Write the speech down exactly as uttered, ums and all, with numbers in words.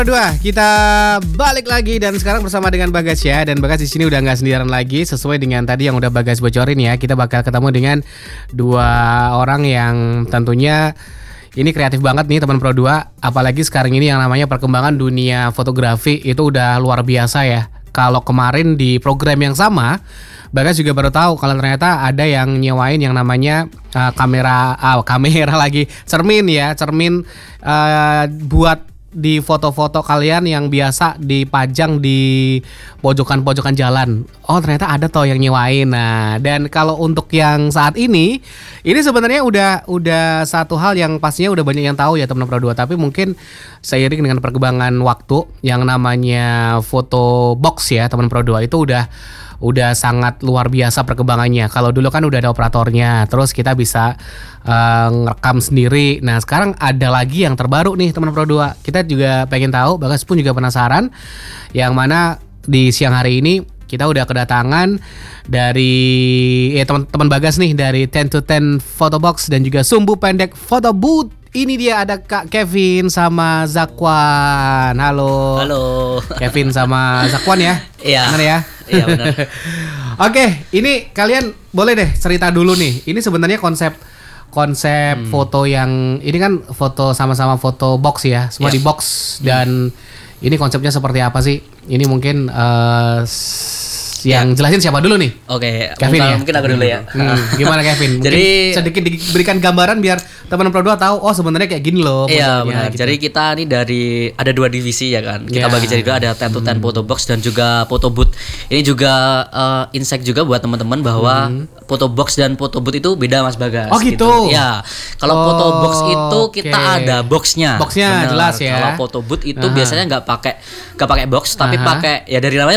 Kedua, kita balik lagi dan sekarang bersama dengan Bagas ya. Dan Bagas di sini udah nggak sendirian lagi, sesuai dengan tadi yang udah Bagas bocorin ya. Kita bakal ketemu dengan dua orang yang tentunya ini kreatif banget nih teman Pro dua. Apalagi sekarang ini yang namanya perkembangan dunia fotografi itu udah luar biasa ya. Kalau kemarin di program yang sama, Bagas juga baru tahu kalau ternyata ada yang nyewain yang namanya uh, kamera, ah, kamera lagi cermin ya, cermin uh, buat di foto-foto kalian yang biasa dipajang di pojokan-pojokan jalan. Oh ternyata ada toh yang nyewain. Nah dan kalau untuk yang saat ini, ini sebenarnya udah udah satu hal yang pastinya udah banyak yang tahu ya teman Pro dua. Tapi mungkin seiring dengan perkembangan waktu yang namanya foto box ya teman Pro dua itu udah udah sangat luar biasa perkembangannya. Kalau dulu kan udah ada operatornya, terus kita bisa uh, ngerekam sendiri. Nah sekarang ada lagi yang terbaru nih teman Pro dua. Kita juga pengen tahu, Bagas pun juga penasaran. Yang mana di siang hari ini kita udah kedatangan dari ya teman-teman Bagas nih dari ten to ten Photo Box dan juga Sumbu Pendek Photo Booth. Ini dia ada Kak Kevin sama Zakwan. Halo. Halo. Kevin sama Zakwan ya? Iya. Benar ya? Iya benar. Oke, ini kalian boleh deh cerita dulu nih. Ini sebenarnya konsep konsep hmm. foto yang ini kan foto sama-sama foto box ya, semua yeah. di box dan hmm. ini konsepnya seperti apa sih? Ini mungkin uh, yang jelasin siapa dulu nih? Oke, Kevin mungkin, ya. mungkin aku dulu ya. Hmm, gimana Kevin? Mungkin Jadi sedikit diberikan gambaran biar teman Pro dua tahu oh sebenarnya kayak gini loh. Iya benar. Gitu. Jadi kita nih dari ada dua divisi ya kan. Kita yeah. bagi jadi dua, ada ten to ten hmm. Photo Box dan juga Photo Booth. Ini juga uh, insight juga buat teman-teman bahwa hmm. Photo Box dan Photo Booth itu beda Mas Bagas. Oh gitu. Ya. Kalau oh, Photo Box itu kita okay. ada boxnya. Boxnya bener. Jelas ya. Kalau Photo Booth itu uh-huh. biasanya nggak pakai nggak pakai box tapi uh-huh. pakai ya dari namanya